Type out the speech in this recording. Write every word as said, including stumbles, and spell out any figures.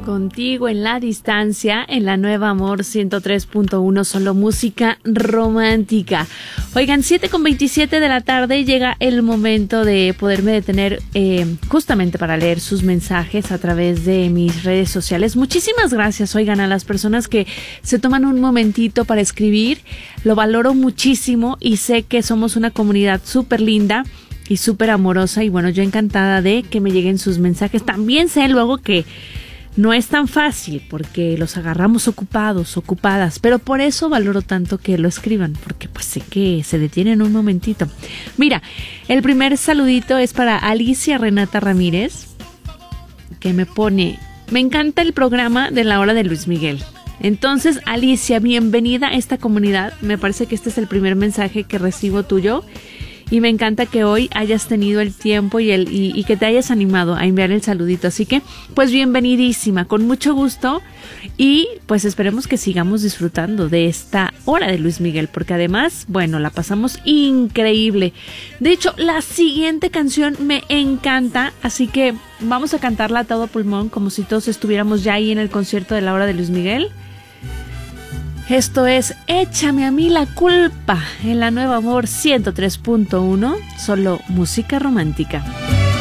Contigo en la distancia, en la Nueva Amor ciento tres punto uno, solo música romántica. Oigan, siete con veintisiete de la tarde, llega el momento de poderme detener eh, justamente para leer sus mensajes a través de mis redes sociales. Muchísimas gracias, oigan, a las personas que se toman un momentito para escribir. Lo valoro muchísimo y sé que somos una comunidad súper linda y súper amorosa. Y bueno, yo encantada de que me lleguen sus mensajes. También sé luego que no es tan fácil porque los agarramos ocupados, ocupadas, pero por eso valoro tanto que lo escriban, porque pues sé que se detienen un momentito. Mira, el primer saludito es para Alicia Renata Ramírez, que me pone: me encanta el programa de la hora de Luis Miguel. Entonces, Alicia, bienvenida a esta comunidad. Me parece que este es el primer mensaje que recibo tuyo. Y me encanta que hoy hayas tenido el tiempo y, el, y, y que te hayas animado a enviar el saludito. Así que, pues bienvenidísima, con mucho gusto. Y pues esperemos que sigamos disfrutando de esta hora de Luis Miguel, porque además, bueno, la pasamos increíble. De hecho, la siguiente canción me encanta, así que vamos a cantarla a todo pulmón, como si todos estuviéramos ya ahí en el concierto de la hora de Luis Miguel. Esto es Échame a mí la culpa en la Nueva Amor ciento tres punto uno, solo música romántica.